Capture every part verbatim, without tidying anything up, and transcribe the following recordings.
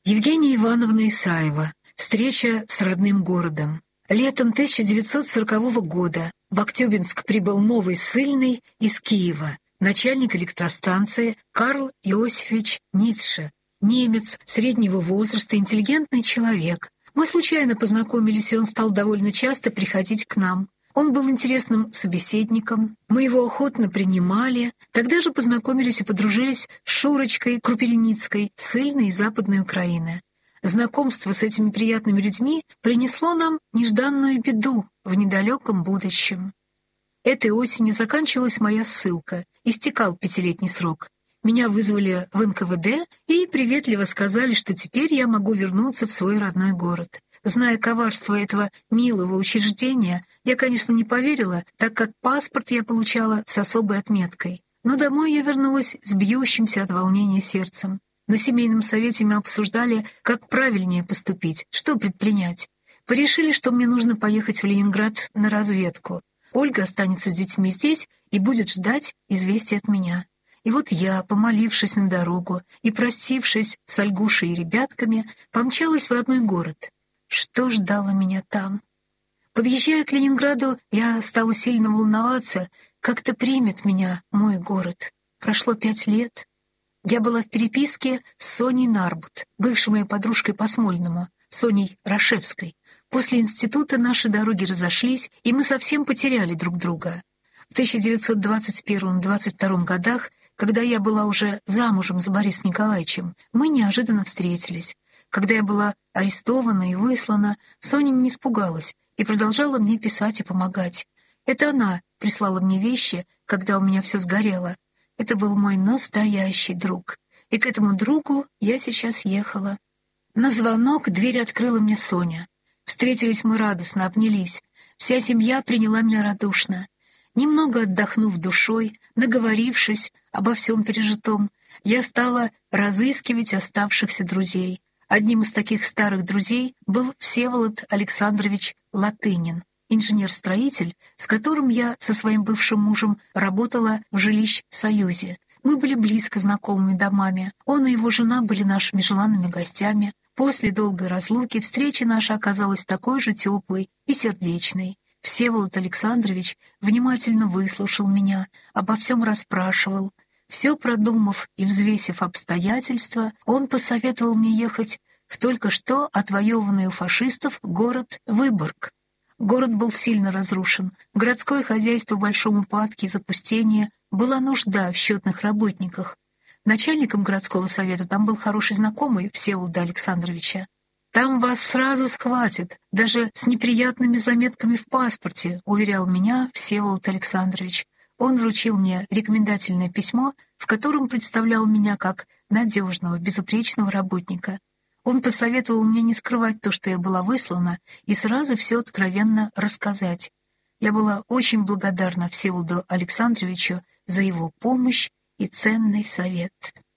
Евгения Ивановна Исаева. Встреча с родным городом. Летом тысяча девятьсот сорокового года в Актюбинск прибыл новый ссыльный из Киева, начальник электростанции Карл Иосифович Ницше, немец среднего возраста, интеллигентный человек. Мы случайно познакомились, и он стал довольно часто приходить к нам. Он был интересным собеседником, мы его охотно принимали, тогда же познакомились и подружились с Шурочкой Крупельницкой, ссыльной из Западной Украины. Знакомство с этими приятными людьми принесло нам нежданную беду в недалеком будущем. Этой осенью заканчивалась моя ссылка, истекал пятилетний срок. Меня вызвали в эн ка вэ дэ и приветливо сказали, что теперь я могу вернуться в свой родной город. Зная коварство этого милого учреждения, я, конечно, не поверила, так как паспорт я получала с особой отметкой. Но домой я вернулась с бьющимся от волнения сердцем. На семейном совете мы обсуждали, как правильнее поступить, что предпринять. Порешили, что мне нужно поехать в Ленинград на разведку. Ольга останется с детьми здесь и будет ждать известия от меня. И вот я, помолившись на дорогу и простившись с Ольгушей и ребятками, помчалась в родной город. Что ждало меня там? Подъезжая к Ленинграду, я стала сильно волноваться, как-то примет меня мой город. Прошло пять лет. Я была в переписке с Соней Нарбут, бывшей моей подружкой по Смольному, Соней Рашевской. После института наши дороги разошлись, и мы совсем потеряли друг друга. В тысяча девятьсот двадцать первом — двадцать втором годах, когда я была уже замужем за Борисом Николаевичем, мы неожиданно встретились. Когда я была арестована и выслана, Соня не испугалась и продолжала мне писать и помогать. Это она прислала мне вещи, когда у меня все сгорело. Это был мой настоящий друг. И к этому другу я сейчас ехала. На звонок дверь открыла мне Соня. Встретились мы радостно, обнялись. Вся семья приняла меня радушно. Немного отдохнув душой, наговорившись обо всем пережитом, я стала разыскивать оставшихся друзей. Одним из таких старых друзей был Всеволод Александрович Латынин, инженер-строитель, с которым я со своим бывшим мужем работала в жилищ-союзе. Мы были близко знакомыми домами. Он и его жена были нашими желанными гостями. После долгой разлуки встреча наша оказалась такой же теплой и сердечной. Всеволод Александрович внимательно выслушал меня, обо всем расспрашивал. Все продумав и взвесив обстоятельства, он посоветовал мне ехать в только что отвоеванный у фашистов город Выборг. Город был сильно разрушен, городское хозяйство в большом упадке и запустении, была нужда в счетных работниках. Начальником городского совета там был хороший знакомый Всеволода Александровича. «Там вас сразу схватят, даже с неприятными заметками в паспорте», уверял меня Всеволод Александрович. Он вручил мне рекомендательное письмо, в котором представлял меня как надежного, безупречного работника. Он посоветовал мне не скрывать то, что я была выслана, и сразу все откровенно рассказать. Я была очень благодарна Всеволоду Александровичу за его помощь и ценный совет.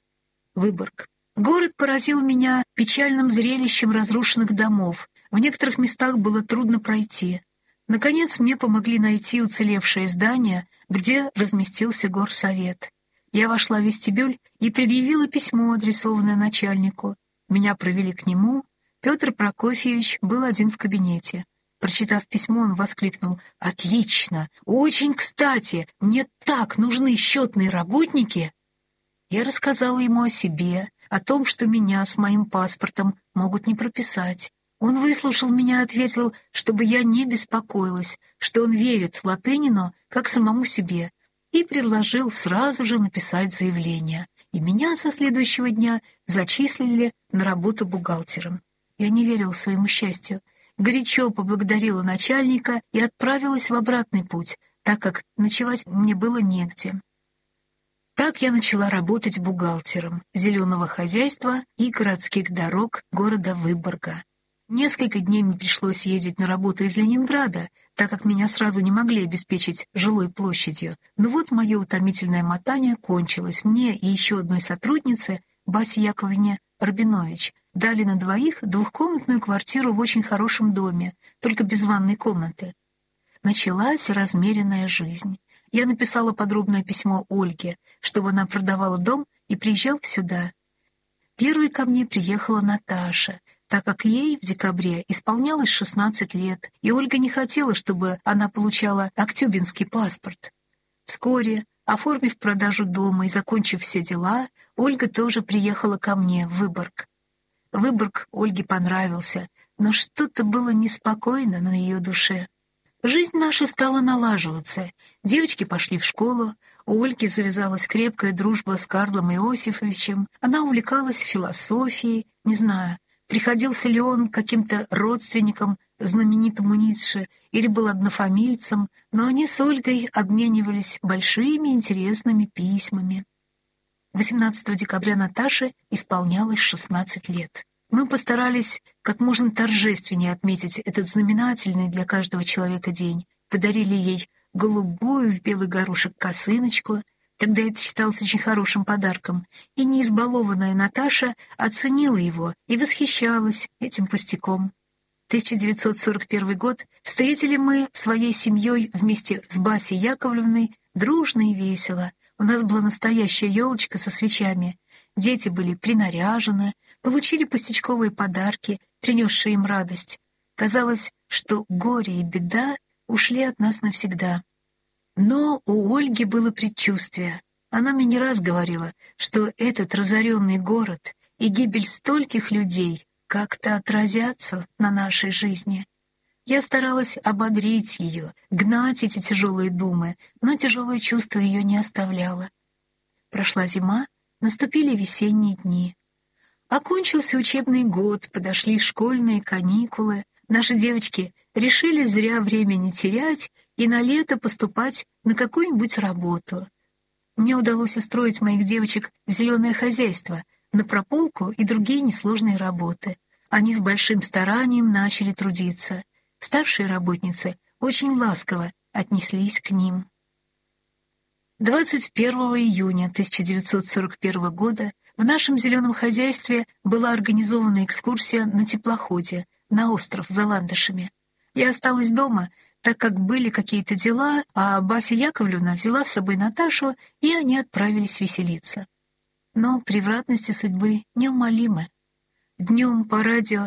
Выборг. Город поразил меня печальным зрелищем разрушенных домов. В некоторых местах было трудно пройти. Наконец, мне помогли найти уцелевшее здание, где разместился горсовет. Я вошла в вестибюль и предъявила письмо, адресованное начальнику. Меня провели к нему. Петр Прокофьевич был один в кабинете. Прочитав письмо, он воскликнул: «Отлично! Очень кстати! Мне так нужны счетные работники!» Я рассказала ему о себе, о том, что меня с моим паспортом могут не прописать. Он выслушал меня и ответил, чтобы я не беспокоилась, что он верит Латынину как самому себе, и предложил сразу же написать заявление. И меня со следующего дня зачислили на работу бухгалтером. Я не верила своему счастью. Горячо поблагодарила начальника и отправилась в обратный путь, так как ночевать мне было негде. Так я начала работать бухгалтером зеленого хозяйства и городских дорог города Выборга. Несколько дней мне пришлось ездить на работу из Ленинграда, так как меня сразу не могли обеспечить жилой площадью. Но вот мое утомительное мотание кончилось. Мне и еще одной сотруднице, Басе Яковлевне Рабинович, дали на двоих двухкомнатную квартиру в очень хорошем доме, только без ванной комнаты. Началась размеренная жизнь. Я написала подробное письмо Ольге, чтобы она продавала дом и приезжала сюда. Первой ко мне приехала Наташа, так как ей в декабре исполнялось шестнадцать лет, и Ольга не хотела, чтобы она получала актюбинский паспорт. Вскоре, оформив продажу дома и закончив все дела, Ольга тоже приехала ко мне в Выборг. Выборг Ольге понравился, но что-то было неспокойно на ее душе. Жизнь наша стала налаживаться, девочки пошли в школу, у Ольги завязалась крепкая дружба с Карлом Иосифовичем, она увлекалась философией, не знаю, приходился ли он каким-то родственникам знаменитому Ницше или был однофамильцем, но они с Ольгой обменивались большими интересными письмами. восемнадцатого декабря Наташе исполнялось шестнадцать лет. Мы постарались как можно торжественнее отметить этот знаменательный для каждого человека день, подарили ей голубую в белый горошек косыночку, тогда это считалось очень хорошим подарком, и неизбалованная Наташа оценила его и восхищалась этим пустяком. тысяча девятьсот сорок первый год встретили мы своей семьей вместе с Басей Яковлевной дружно и весело. У нас была настоящая елочка со свечами. Дети были принаряжены, получили пустячковые подарки, принесшие им радость. Казалось, что горе и беда ушли от нас навсегда. Но у Ольги было предчувствие. Она мне не раз говорила, что этот разоренный город и гибель стольких людей как-то отразятся на нашей жизни. Я старалась ободрить ее, гнать эти тяжелые думы, но тяжелое чувство ее не оставляло. Прошла зима, наступили весенние дни. Окончился учебный год, подошли школьные каникулы. Наши девочки решили зря время не терять и на лето поступать на какую-нибудь работу. Мне удалось устроить моих девочек в зеленое хозяйство, на прополку и другие несложные работы. Они с большим старанием начали трудиться. Старшие работницы очень ласково отнеслись к ним. двадцать первого июня тысяча девятьсот сорок первого года в нашем зеленом хозяйстве была организована экскурсия на теплоходе на остров за ландышами. Я осталась дома, так как были какие-то дела, а Бася Яковлевна взяла с собой Наташу, и они отправились веселиться. Но превратности судьбы неумолимы. Днем по радио